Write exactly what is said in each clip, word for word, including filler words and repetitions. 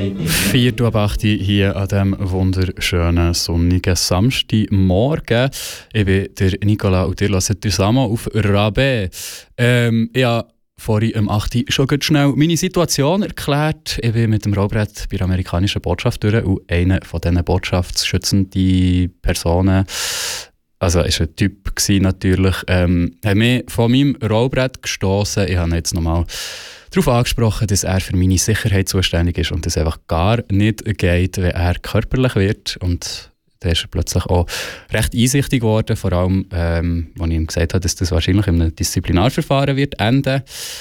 vier ab acht hier an diesem wunderschönen sonnigen Samstagmorgen. Ich bin der Nicola und ihr hört zusammen auf Rabais. Ähm, ja, vorhin um acht Uhr schon ganz schnell meine Situation erklärt. Ich bin mit dem Rollbrett bei der amerikanischen Botschaft durch und eine von diesen botschaftsschützenden Personen, also es war ein Typ gewesen, natürlich, ähm, hat mich von meinem Rollbrett gestoßen. Ich habe ihn jetzt nochmal darauf angesprochen, dass er für meine Sicherheit zuständig ist und dass es einfach gar nicht geht, wenn er körperlich wird. Und da ist er plötzlich auch recht einsichtig geworden, vor allem, ähm, als ich ihm gesagt habe, dass das wahrscheinlich in einem Disziplinarverfahren wird enden.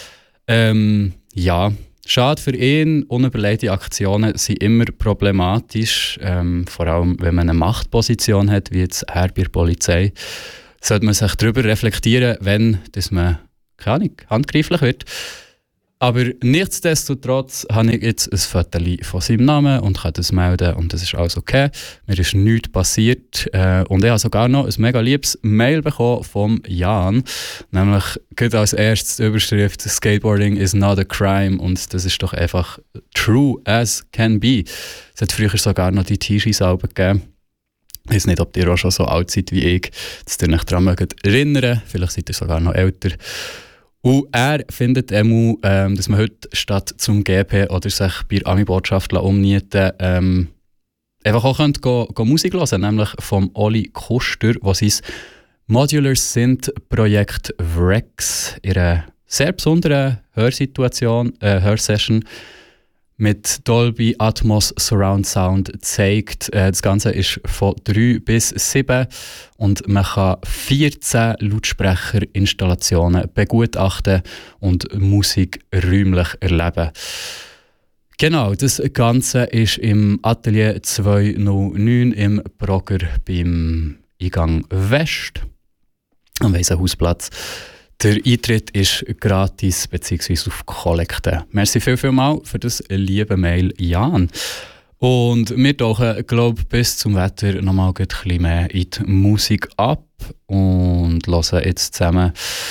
Ähm, ja, schade für ihn. Unüberlegte Aktionen sind immer problematisch, ähm, vor allem wenn man eine Machtposition hat, wie jetzt er bei der Polizei. Sollte man sich darüber reflektieren, wenn dass man, keine Ahnung, handgreiflich wird. Aber nichtsdestotrotz habe ich jetzt ein Foto von seinem Namen und kann das melden und das ist alles okay. Mir ist nichts passiert äh, und ich habe sogar noch ein mega liebes Mail bekommen vom Jan, nämlich gerade als erstes die Überschrift «Skateboarding is not a crime» und das ist doch einfach true as can be. Es hat früher sogar noch die T-Shirts gegeben. Ich weiß nicht, ob ihr auch schon so alt seid wie ich, dass ihr euch daran erinnern mögt. Vielleicht seid ihr sogar noch älter. Und er findet auch, ähm, dass man heute statt zum G P oder sich bei der Ami-Botschaft umnieten ähm, einfach auch könnt go, go Musik hören, nämlich vom Oli Kuster, der sein Modular Synth-Projekt Vrex in einer sehr besonderen Hörsituation, äh, Hörsession mit Dolby Atmos Surround Sound zeigt. Äh, das Ganze ist von drei bis sieben und man kann vierzehn Lautsprecherinstallationen begutachten und Musik räumlich erleben. Genau, das Ganze ist im Atelier zweihundertneun im Brogger beim Eingang West am Waisenhausplatz. Der Eintritt ist gratis bzw. auf Kollekte. Merci viel, viel mal für das liebe Mail, Jan. Und wir tauchen, glaube ich, bis zum Wetter noch mal ein bisschen mehr in die Musik ab und hören jetzt zusammen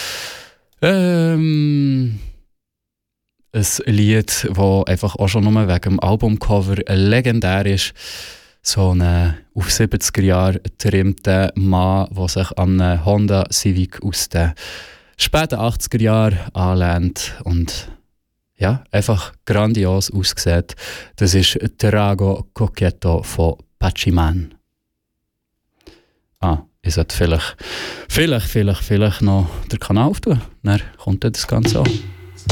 ähm, ein Lied, das einfach auch schon nur wegen dem Albumcover legendär ist. So ein auf siebziger Jahre getrimmter Mann, der sich an einen Honda Civic aus den späten achtziger Jahren anlehnt und ja, einfach grandios aussieht. Das ist Trago Coquetto von Pachiman. Ah, ich sollte vielleicht, vielleicht, vielleicht, vielleicht noch den Kanal auftun. Dann kommt das Ganze an.